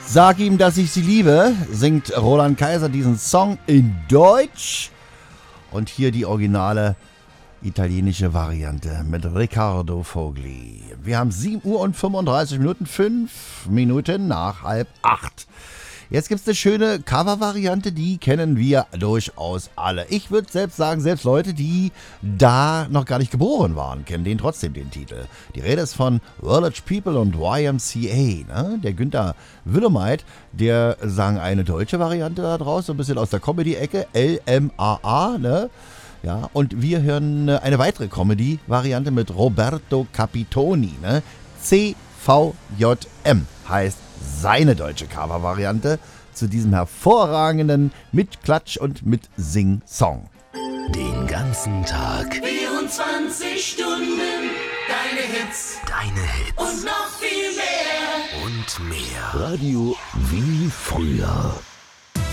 Sag ihm, dass ich sie liebe, singt Roland Kaiser diesen Song in Deutsch. Und hier die originale italienische Variante mit Riccardo Fogli. Wir haben 7 Uhr und 35 Minuten, 5 Minuten nach 7:30. Jetzt gibt es eine schöne Cover-Variante, die kennen wir durchaus alle. Ich würde selbst sagen, selbst Leute, die da noch gar nicht geboren waren, kennen den trotzdem den Titel. Die Rede ist von Village People und YMCA. Ne? Der Günther Willemeit, der sang eine deutsche Variante da draus, so ein bisschen aus der Comedy-Ecke, LMAA, ne? Ja, und wir hören eine weitere Comedy-Variante mit Roberto Capitoni, ne? CVJM heißt seine deutsche Cover-Variante zu diesem hervorragenden mit Klatsch und mit Sing-Song. Den ganzen Tag 24 Stunden, deine Hits und noch viel mehr. Und mehr. Radio wie früher.